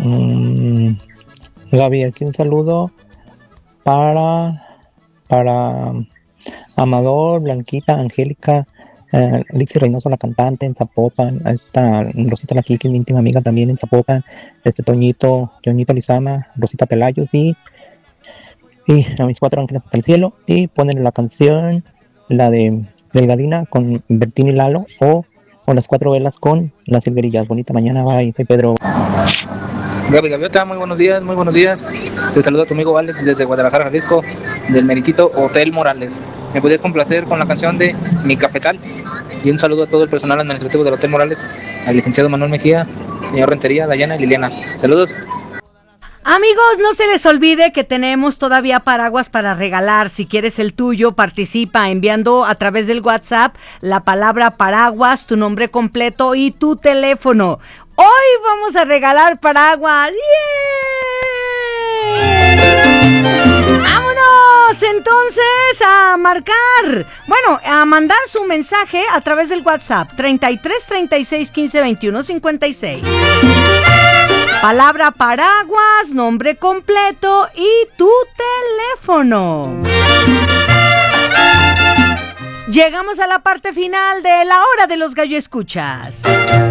Gaby, aquí un saludo para Amador, Blanquita, Angélica, Lixi Reynoso, la cantante en Zapopan, esta Rosita la Kiki, mi íntima amiga también en Zapopan, Toñito Lizama, Rosita Pelayos y a mis 4 ángeles hasta el cielo, y ponen la canción, la de Delgadina con Bertín y Lalo, o las 4 velas con las Silverillas. Bonita mañana, bye, soy Pedro. Gaby Gaviota, muy buenos días, muy buenos días. Te saluda tu amigo Alex desde Guadalajara, Jalisco, del meritito Hotel Morales. ¿Me podrías complacer con la canción de Mi Cafetal? Y un saludo a todo el personal administrativo del Hotel Morales, al licenciado Manuel Mejía, señor Rentería, Dayana y Liliana. Saludos. Amigos, no se les olvide que tenemos todavía paraguas para regalar. Si quieres el tuyo, participa enviando a través del WhatsApp la palabra paraguas, tu nombre completo y tu teléfono. Hoy vamos a regalar paraguas. ¡Yeah! ¡Vámonos! Entonces a marcar. Bueno, a mandar su mensaje a través del WhatsApp 33 36 15 21 56. Palabra paraguas, nombre completo y tu teléfono. Llegamos a la parte final de la hora de los gallo escuchas.